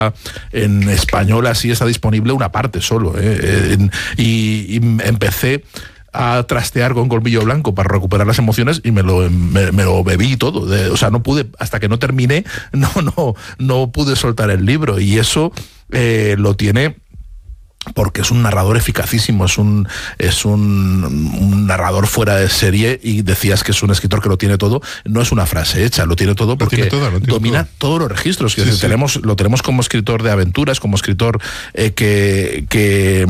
en español así está disponible una parte solo, y empecé a trastear con Colmillo Blanco para recuperar las emociones y me lo bebí todo. O sea, no pude, hasta que no terminé, no pude soltar el libro, y eso lo tiene porque es un narrador eficacísimo, es un narrador fuera de serie, y decías que es un escritor que lo tiene todo. No es una frase hecha, lo tiene todo porque domina todos los registros. Sí. Lo tenemos como escritor de aventuras, como escritor que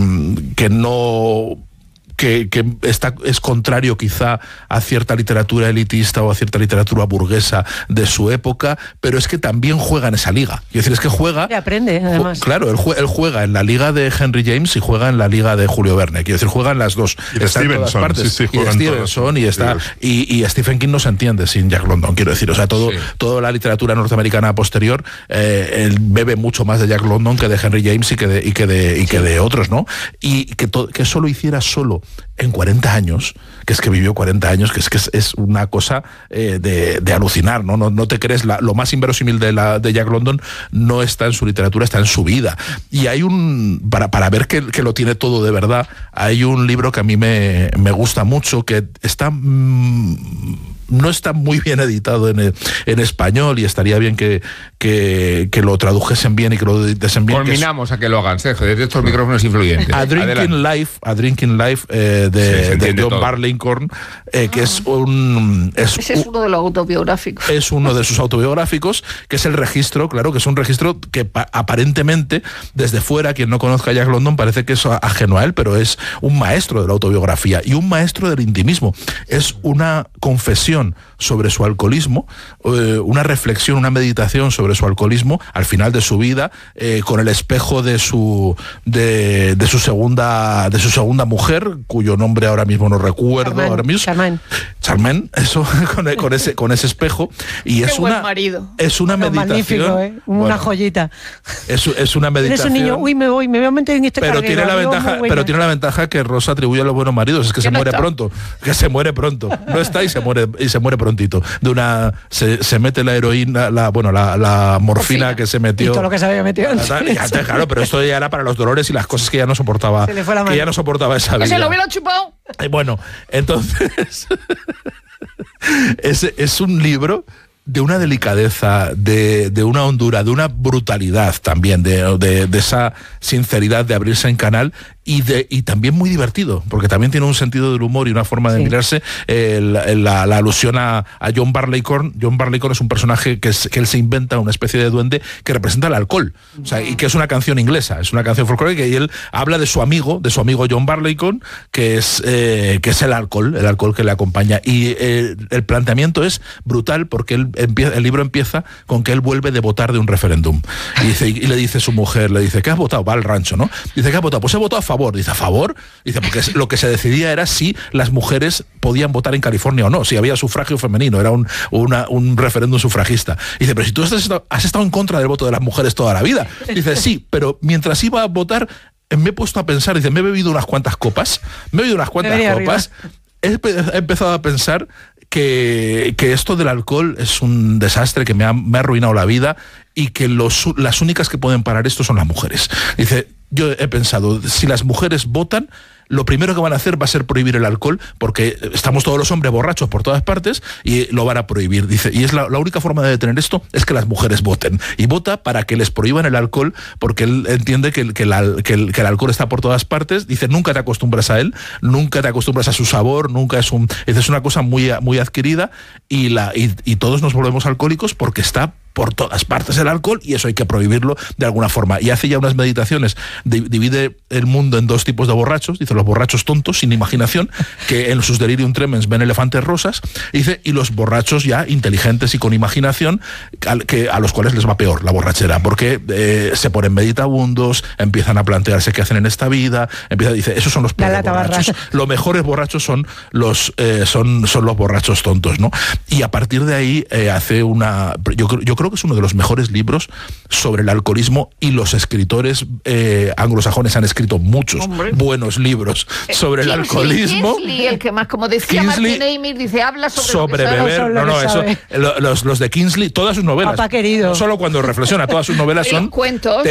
es contrario quizá a cierta literatura elitista o a cierta literatura burguesa de su época, pero es que también juega en esa liga. Es decir, es que juega... Y aprende, además. Claro, él juega en la liga de Henry James y juega en la liga de Julio Verne. Quiero decir, juega en las dos. Y está en todas partes. Sí, y Stevenson, y Stephen King no se entiende sin Jack London, quiero decir. O sea, toda la literatura norteamericana posterior, él bebe mucho más de Jack London que de Henry James y que de otros, ¿no? Y que eso lo hiciera solo en 40 años, que es que vivió 40 años, que es una cosa de alucinar, ¿no? No te crees, lo más inverosímil de Jack London no está en su literatura, está en su vida. Y hay para ver que lo tiene todo de verdad, hay un libro que a mí me gusta mucho, que está... no está muy bien editado en español, y estaría bien que lo tradujesen bien y que lo editen bien. Culminamos a que lo hagan, Sergio, desde estos micrófonos influyentes. A Drinking Life de John Barleycorn, que es ese es uno de los autobiográficos. Es uno de sus autobiográficos, que es el registro, claro, que es un registro que aparentemente, desde fuera, quien no conozca a Jack London parece que es ajeno a él, pero es un maestro de la autobiografía y un maestro del intimismo. Es una confesión sobre su alcoholismo, una reflexión, una meditación sobre su alcoholismo al final de su vida, con el espejo de su segunda mujer, cuyo nombre ahora mismo no recuerdo. Charmaine, eso, con ese espejo. Y es buen marido. Es una meditación. Magnífico, una joyita. Es una meditación. Ese niño, me voy a meter en este pero tiene la ventaja que Rosa atribuye a los buenos maridos, es que se muere pronto. No está y se muere prontito. Se mete la heroína, la morfina que se metió. Y todo lo que se había metido. Claro, pero esto ya era para los dolores y las cosas que ya no soportaba. Se le fue la mano. Que ya no soportaba esa vida. ¡Que se lo hubiera chupado! Bueno, entonces es un libro de una delicadeza, de una hondura, de una brutalidad también, de esa sinceridad de abrirse en canal, y también muy divertido, porque también tiene un sentido del humor y una forma de mirarse. La alusión a John Barleycorn. John Barleycorn es un personaje que él se inventa, una especie de duende que representa el alcohol, o sea, y que es una canción inglesa, es una canción folclórica, y él habla de su amigo John Barleycorn, que es el alcohol que le acompaña. Y el planteamiento es brutal, porque el libro empieza con que él vuelve de votar de un referéndum, y le dice a su mujer, ¿qué has votado? Va al rancho, ¿no? Dice, ¿qué has votado? Pues he votado a favor. Dice, ¿a favor? Dice, porque lo que se decidía era si las mujeres podían votar en California o no, si había sufragio femenino, era un referéndum sufragista. Dice, pero si tú has estado en contra del voto de las mujeres toda la vida. Dice, sí, pero mientras iba a votar me he puesto a pensar, dice, me he bebido unas cuantas copas, he empezado a pensar que esto del alcohol es un desastre, que me ha arruinado la vida, y que las únicas que pueden parar esto son las mujeres. Dice, yo he pensado, si las mujeres votan, lo primero que van a hacer va a ser prohibir el alcohol, porque estamos todos los hombres borrachos por todas partes y lo van a prohibir. Dice, y es la única forma de detener esto es que las mujeres voten. Y vota para que les prohíban el alcohol, porque él entiende que el alcohol está por todas partes. Dice, nunca te acostumbras a él, nunca te acostumbras a su sabor, nunca es una cosa muy, muy adquirida, y todos nos volvemos alcohólicos porque está por todas partes el alcohol, y eso hay que prohibirlo de alguna forma. Y hace ya unas meditaciones, divide el mundo en dos tipos de borrachos. Dice, los borrachos tontos, sin imaginación, que en sus delirium tremens ven elefantes rosas. Dice, y los borrachos ya inteligentes y con imaginación, a los cuales les va peor la borrachera, porque se ponen meditabundos, empiezan a plantearse qué hacen en esta vida, dice, esos son los peores borrachos. Los mejores borrachos son los borrachos tontos, ¿no? Y a partir de ahí hace yo creo creo que es uno de los mejores libros sobre el alcoholismo, y los escritores anglosajones han escrito muchos buenos libros sobre el alcoholismo. Kingsley, el que más, como decía Kingsley, Martin Amis, dice, habla sobre lo que beber. sabe. Los de Kingsley, todas sus novelas, Papá querido. no solo cuando reflexiona, todas sus novelas son cuentos.